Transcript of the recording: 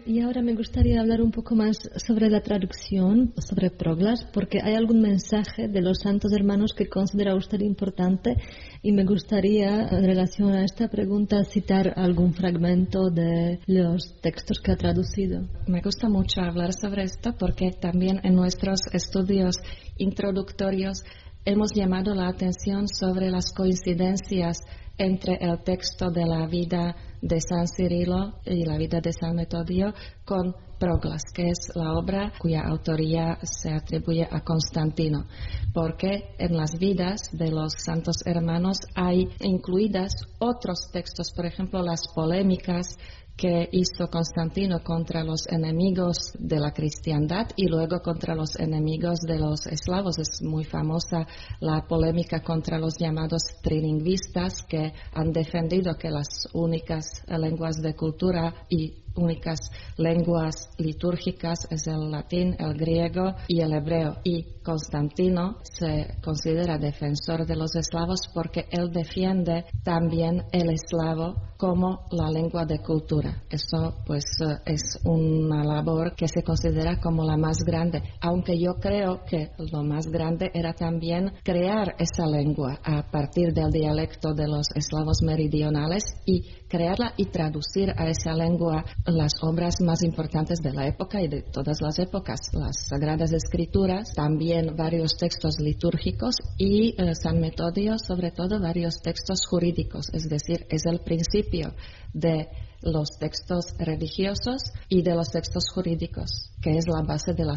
Y ahora me gustaría hablar un poco más sobre la traducción, sobre Proglas, porque hay algún mensaje de los santos hermanos que considera usted importante y me gustaría, en relación a esta pregunta, citar algún fragmento de los textos que ha traducido. Me gusta mucho hablar sobre esto porque también en nuestros estudios introductorios hemos llamado la atención sobre las coincidencias entre el texto de la vida de San Cirilo y la vida de San Metodio con Proglas, que es la obra cuya autoría se atribuye a Constantino, porque en las vidas de los santos hermanos hay incluidas otros textos, por ejemplo, las polémicas que hizo Constantino contra los enemigos de la cristiandad y luego contra los enemigos de los eslavos. Es muy famosa la polémica contra los llamados trilingüistas, que han defendido que las únicas lenguas de cultura y únicas lenguas litúrgicas es el latín, el griego y el hebreo. Y Constantino se considera defensor de los eslavos porque él defiende también el eslavo como la lengua de cultura. Eso pues es una labor que se considera como la más grande, aunque yo creo que lo más grande era también crear esa lengua a partir del dialecto de los eslavos meridionales y crearla y traducir a esa lengua las obras más importantes de la época y de todas las épocas, las Sagradas Escrituras, también varios textos litúrgicos y San Metodio, sobre todo varios textos jurídicos, es decir, es el principio de los textos religiosos y de los textos jurídicos, que es la base de la